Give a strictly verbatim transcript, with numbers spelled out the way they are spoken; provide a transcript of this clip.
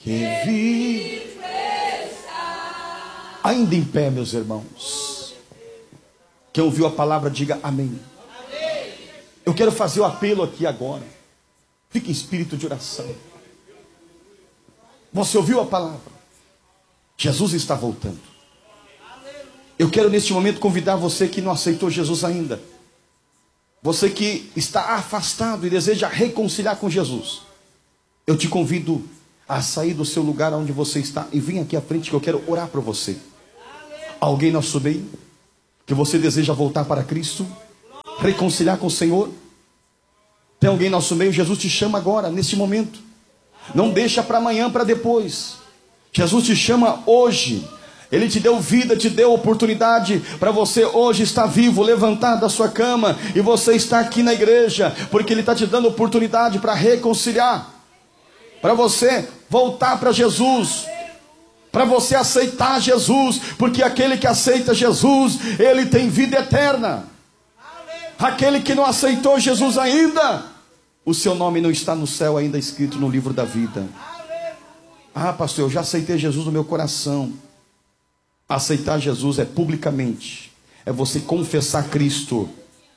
que vi. Ainda em pé, meus irmãos. Quem ouviu a palavra, diga amém. Eu quero fazer o apelo aqui agora. Fique em espírito de oração. Você ouviu a palavra? Jesus está voltando. Eu quero neste momento convidar você que não aceitou Jesus ainda. Você que está afastado e deseja reconciliar com Jesus. Eu te convido a sair do seu lugar onde você está e vir aqui à frente que eu quero orar por você. Alguém nosso meio que você deseja voltar para Cristo, reconciliar com o Senhor? Tem alguém nosso meio? Jesus te chama agora, neste momento. Não deixa para amanhã, para depois. Jesus te chama hoje. Ele te deu vida, te deu oportunidade para você hoje estar vivo, levantado da sua cama, e você está aqui na igreja, porque Ele está te dando oportunidade para reconciliar, para você voltar para Jesus, para você aceitar Jesus, porque aquele que aceita Jesus, ele tem vida eterna. Aquele que não aceitou Jesus ainda, o seu nome não está no céu ainda escrito no livro da vida. Ah, pastor, eu já aceitei Jesus no meu coração. Aceitar Jesus é publicamente, é você confessar Cristo